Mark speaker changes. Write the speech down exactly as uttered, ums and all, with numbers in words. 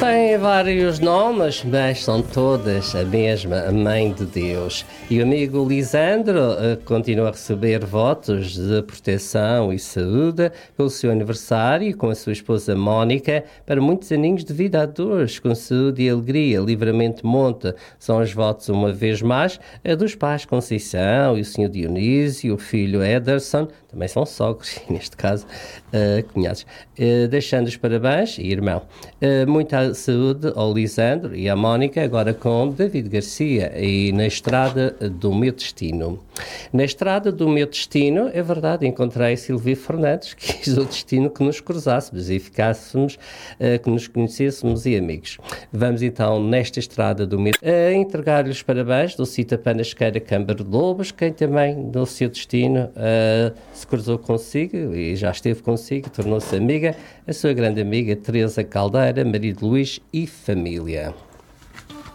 Speaker 1: Têm vários nomes, mas são todas a mesma, a Mãe de Deus. E o amigo Lisandro uh, continua a receber votos de proteção e saúde pelo seu aniversário com a sua esposa Mónica para muitos aninhos de vida a dois, com saúde e alegria. Livramento monta. São os votos, uma vez mais, a dos pais Conceição e o senhor Dionísio, o filho Ederson, também são sogros, neste caso, uh, cunhados. Uh, deixando os parabéns, e irmão. Uh, muita saúde ao Lisandro e à Mónica, agora com David Garcia, e na estrada do meu destino. Na estrada do meu destino, é verdade, encontrei Silvio Fernandes, que quis o destino que nos cruzássemos e ficássemos, uh, que nos conhecêssemos e amigos. Vamos então, nesta estrada do meu uh, entregar-lhe os parabéns do Cita Panasqueira Câmara de Lobos, quem também no seu destino uh, se cruzou consigo e já esteve consigo, tornou-se amiga, a sua grande amiga Teresa Caldeira, marido Luís e família.